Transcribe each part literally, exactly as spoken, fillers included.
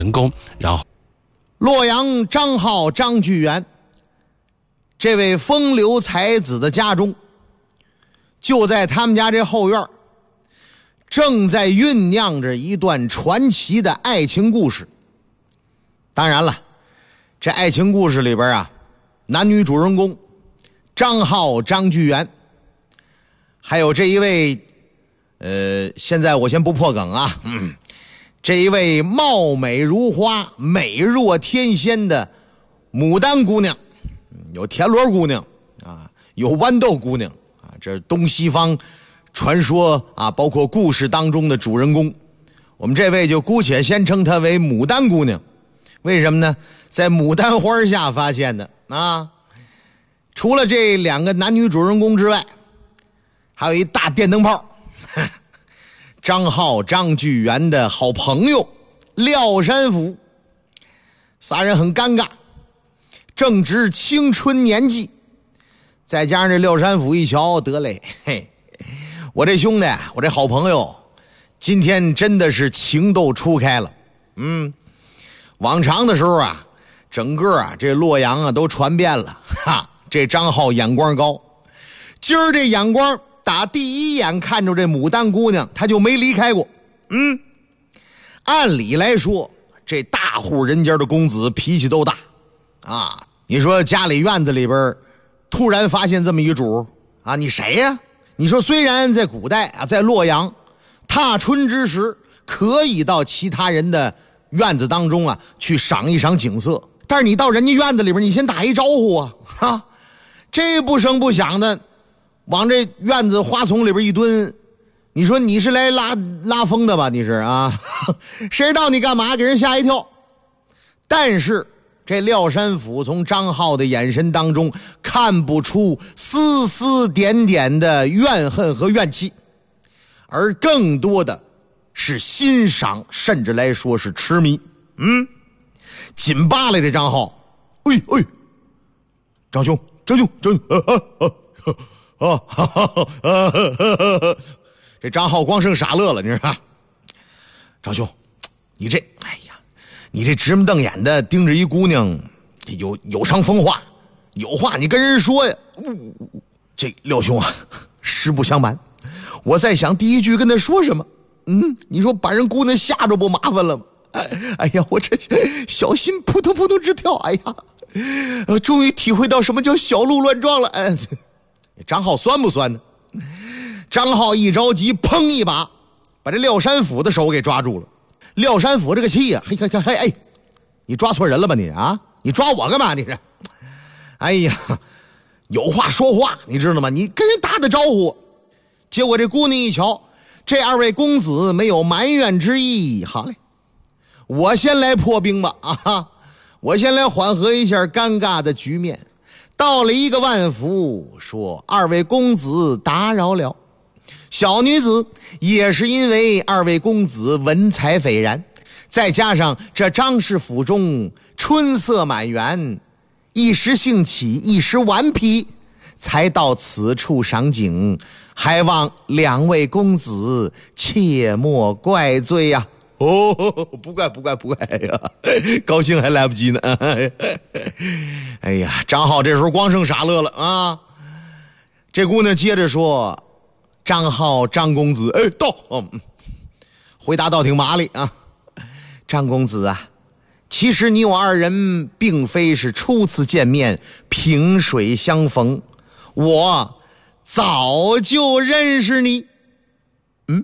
人工，然后洛阳张浩张巨源这位风流才子的家中，就在他们家这后院，正在酝酿着一段传奇的爱情故事。当然了，这爱情故事里边啊，男女主人公张浩张巨源，还有这一位呃，现在我先不破梗啊，嗯，这一位貌美如花、美若天仙的牡丹姑娘，有田螺姑娘啊，有豌豆姑娘啊，这东西方传说啊，包括故事当中的主人公，我们这位就姑且先称她为牡丹姑娘。为什么呢？在牡丹花下发现的啊。除了这两个男女主人公之外，还有一大电灯泡，张浩张巨源的好朋友廖山甫。仨人很尴尬，正值青春年纪，再加上这廖山甫一瞧，得嘞，嘿，我这兄弟，我这好朋友今天真的是情窦初开了。嗯，往常的时候啊，整个啊这洛阳啊都传遍了，哈，这张浩眼光高，今儿这眼光打第一眼看着这牡丹姑娘，他就没离开过。嗯，按理来说，这大户人家的公子脾气都大啊。你说家里院子里边突然发现这么一主啊，你谁呀？你说虽然在古代啊，在洛阳踏春之时可以到其他人的院子当中啊去赏一赏景色，但是你到人家院子里边，你先打一招呼啊，哈，这不声不响的往这院子花丛里边一蹲，你说你是来拉拉风的吧？你是啊？谁知道你干嘛？给人吓一跳。但是这廖山甫从张浩的眼神当中看不出丝丝点点的怨恨和怨气，而更多的是欣赏，甚至来说是痴迷。嗯，紧扒拉这张浩，哎哎，张兄，张兄，张兄，啊啊啊啊哈哈啊哈！这张浩光剩傻乐了，你知道？张兄，你这，哎呀，你这直目瞪眼的盯着一姑娘，有有伤风化，有话你跟人说呀。这廖兄啊，实不相瞒，我在想第一句跟他说什么。嗯，你说把人姑娘吓着不麻烦了吗？哎哎呀，我这小心扑通扑通直跳。哎呀，呃，终于体会到什么叫小鹿乱撞了。哎，张浩酸不酸呢？张浩一着急，砰一把把这廖山甫的手给抓住了。廖山甫这个气呀、啊，嘿嘿嘿嘿，哎，你抓错人了吧你啊？你抓我干嘛你是？哎呀，有话说话，你知道吗？你跟人打打招呼。结果这姑娘一瞧，这二位公子没有埋怨之意，好嘞，我先来破冰吧啊！我先来缓和一下尴尬的局面。到了一个万福，说二位公子打扰了。小女子也是因为二位公子文采斐然，再加上这张氏府中春色满园，一时兴起，一时顽皮，才到此处赏景，还望两位公子切莫怪罪呀、啊。哦，不怪不怪不怪呀，高兴还来不及呢。哎呀，张浩这时候光剩傻乐了啊。这姑娘接着说：“张浩张公子，哎，到，嗯，回答倒挺麻利啊。张公子啊，其实你我二人并非是初次见面，萍水相逢，我早就认识你。嗯。”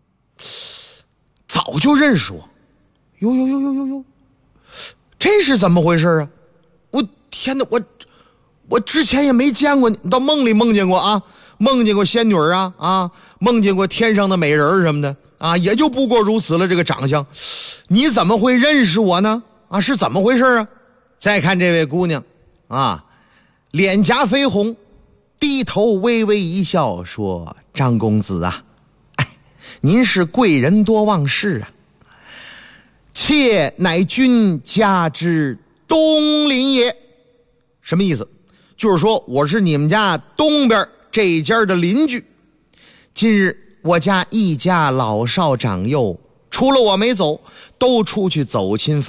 早就认识我，呦呦呦呦呦呦，这是怎么回事啊？我天哪，我我之前也没见过你，到梦里梦见过啊，梦见过仙女啊啊，梦见过天上的美人什么的啊，也就不过如此了。这个长相，你怎么会认识我呢？啊，是怎么回事啊？再看这位姑娘啊，脸颊绯红，低头微微一笑，说：“张公子啊。”您是贵人多忘事啊，妾乃君家之东邻也。什么意思？就是说我是你们家东边这一家的邻居，今日我家一家老少长幼除了我没走，都出去走亲